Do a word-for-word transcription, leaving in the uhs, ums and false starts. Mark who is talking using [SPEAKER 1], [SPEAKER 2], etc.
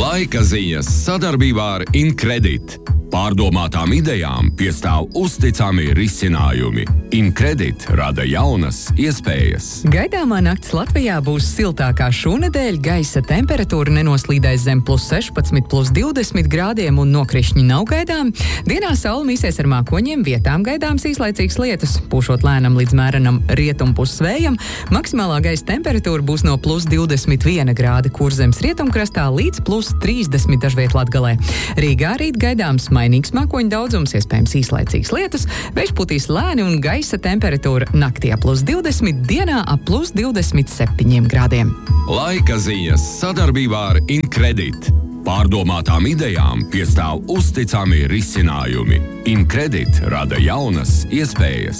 [SPEAKER 1] Laika ziņas sadarbībā ar Incredit. Pārdomātām idejām piestāv uzticami risinājumi. Incredit rada jaunas iespējas.
[SPEAKER 2] Gaidāmā nakts Latvijā būs siltākā šonedēļ, gaisa temperatūra nenoslīdēs zem plus sešpadsmit, plus divdesmit grādiem un nokrišņi nav gaidām. Dienā saule mīsies ar mākoņiem, vietām gaidāms īslaicīgs lietus, pūšot lēnam līdz mērenam rietumpus svējam. Maksimālā gaisa temperatūra būs no plus divdesmit viena grāda Kurzemes rietumkrastā līdz plus trīsdesmit dažviet Latgalē. Rīgā rīt gaidāms mainīgs mākoņu daudzums, iespējams īslaicīgs lietus, vējš putīs lēni un gaisa temperatūra naktī ap plus divdesmit, dienā ap plus divdesmit septiņiem grādiem.
[SPEAKER 1] Laika ziņas sadarbībā ar Incredit. Pārdomātām idejām piestāv uzticami risinājumi. Incredit rada jaunas iespējas.